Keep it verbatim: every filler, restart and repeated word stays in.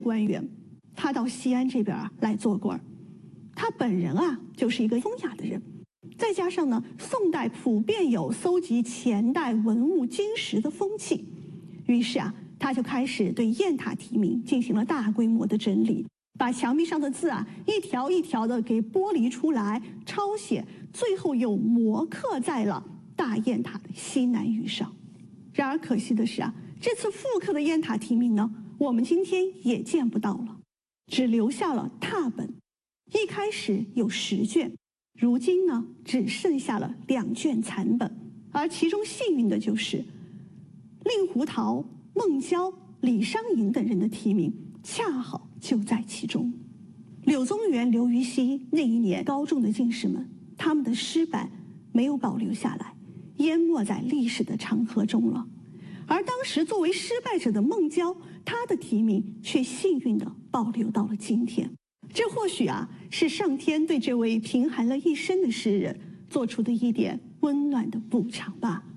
官员，他到西安这边啊来做官。他本人啊就是一个风雅的人，再加上呢，宋代普遍有搜集前代文物金石的风气，于是啊，他就开始对雁塔题名进行了大规模的整理，把墙壁上的字啊一条一条的给剥离出来，抄写，最后又摹刻在了大雁塔的西南隅上。然而可惜的是啊，这次复刻的雁塔题名呢，我们今天也见不到了，只留下了拓本。一开始有十卷，如今呢只剩下了两卷残本，而其中幸运的就是令狐桃、孟郊、李商隐等人的题名恰好就在其中。柳宗元、刘禹锡那一年高中的进士们，他们的诗版没有保留下来，淹没在历史的长河中了。而当时作为失败者的孟郊，他的题名却幸运地保留到了今天。这或许啊是上天对这位贫寒了一生的诗人做出的一点温暖的补偿吧。